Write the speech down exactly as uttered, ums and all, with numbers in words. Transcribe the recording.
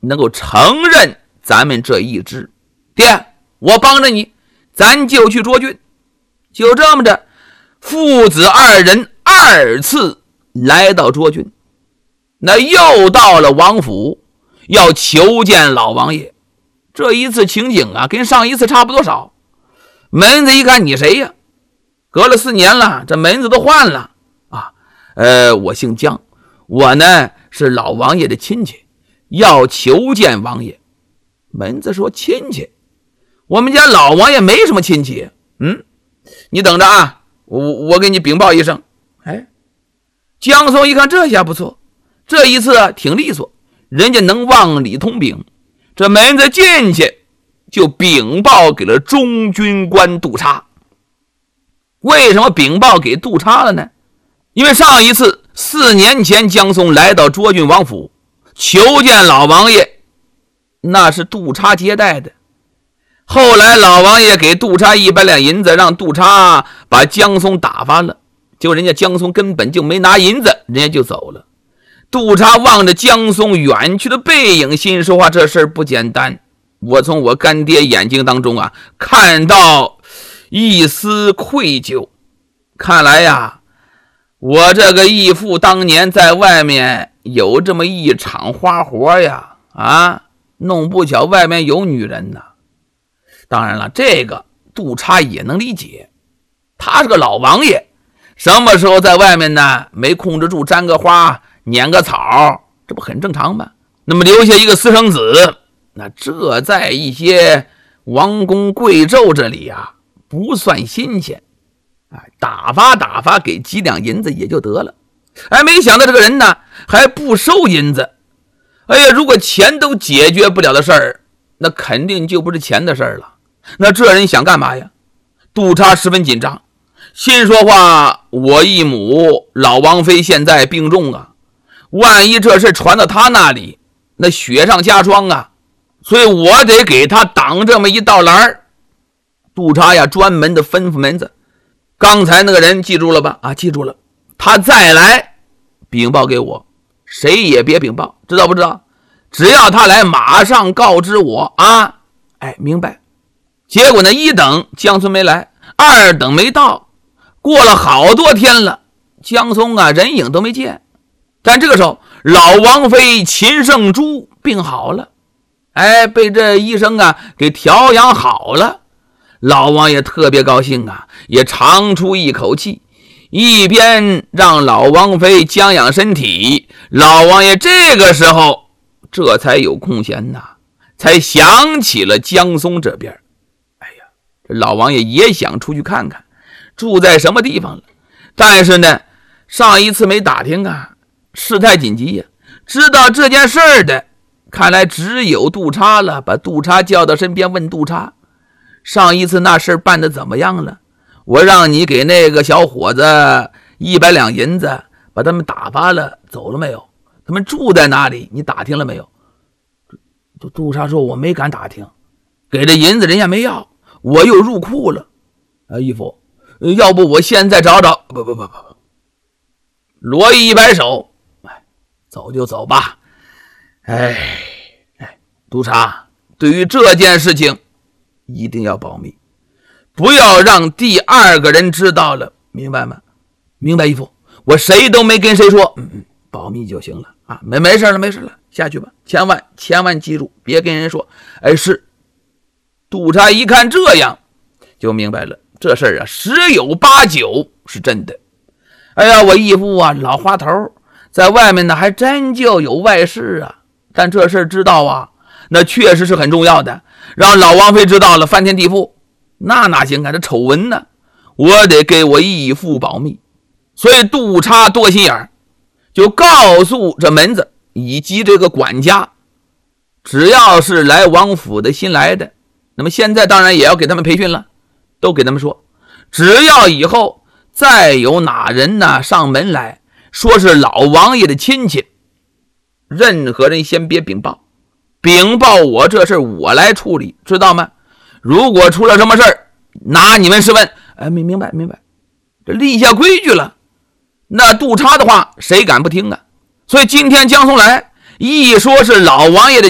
能够承认咱们这一支。爹，我帮着你，咱就去捉郡。就这么着，父子二人二次来到涿郡，那又到了王府，要求见老王爷。这一次情景啊，跟上一次差不多少。门子一看，你谁呀？隔了四年了，这门子都换了啊。呃，我姓姜，我呢是老王爷的亲戚，要求见王爷。门子说：亲戚？我们家老王爷没什么亲戚。嗯，你等着啊，我我给你禀报一声。哎，姜松一看，这下不错，这一次啊挺利索，人家能往里通禀。这门子进去就禀报给了中军官杜叉。为什么禀报给杜叉了呢？因为上一次四年前姜松来到涿郡王府求见老王爷，那是杜叉接待的。后来老王爷给杜叉一百两银子，让杜叉把姜松打发了，结果人家姜松根本就没拿银子，人家就走了。杜叉望着姜松远去的背影，心说话，这事儿不简单。我从我干爹眼睛当中啊看到一丝愧疚，看来呀，我这个义父当年在外面有这么一场花活呀，啊，弄不巧外面有女人呐。当然了，这个杜叉也能理解，他是个老王爷，什么时候在外面呢没控制住沾个花撵个草，这不很正常吗？那么留下一个私生子，那这在一些王公贵胄这里啊不算新鲜，哎，打发打发给几两银子也就得了。哎，没想到这个人呢还不收银子。哎呀，如果钱都解决不了的事儿，那肯定就不是钱的事儿了。那这人想干嘛呀？杜叉十分紧张，心说话，我义母老王妃现在病重啊，万一这事传到他那里，那雪上加霜啊，所以我得给他挡这么一道栏。杜叉呀专门的吩咐门子，刚才那个人记住了吧？啊，记住了，他再来禀报给我，谁也别禀报，知道不知道？只要他来，马上告知我啊！哎，明白。结果呢，一等姜松没来，二等没到，过了好多天了，姜松啊人影都没见。但这个时候，老王妃秦圣珠病好了，哎，被这医生啊给调养好了。老王爷特别高兴啊，也长出一口气，一边让老王妃将养身体，老王爷这个时候这才有空闲呐，才想起了姜松这边。哎呀，这老王爷也想出去看看住在什么地方了，但是呢上一次没打听啊，事态紧急呀，知道这件事儿的看来只有杜叉了。把杜叉叫到身边，问杜叉，上一次那事儿办得怎么样了？我让你给那个小伙子一百两银子，把他们打发了，走了没有？他们住在哪里？你打听了没有？杜杜叉说，我没敢打听，给这银子人家没要，我又入库了。啊，义父，要不我现在找找？不不不不不。罗毅一摆手，哎，走就走吧。哎哎，督察，对于这件事情一定要保密，不要让第二个人知道了，明白吗？明白，义父，我谁都没跟谁说，嗯嗯，保密就行了啊，没没事了，没事了，下去吧，千万千万记住，别跟人说。哎，是。督察一看这样，就明白了，这事儿啊，十有八九是真的。哎呀，我义父啊，老花头，在外面呢还真就有外事啊。但这事儿知道啊，那确实是很重要的。让老王妃知道了，翻天地覆，那哪行啊？这丑闻呢，我得给我义父保密。所以督察多心眼儿，就告诉这门子以及这个管家，只要是来王府的新来的，那么现在当然也要给他们培训了，都给他们说，只要以后再有哪人呢上门来说是老王爷的亲戚，任何人先别禀报，禀报我这事我来处理，知道吗？如果出了什么事儿，拿你们试问。哎，明白明白，这立下规矩了，那督察的话谁敢不听啊？所以今天江松来一说是老王爷的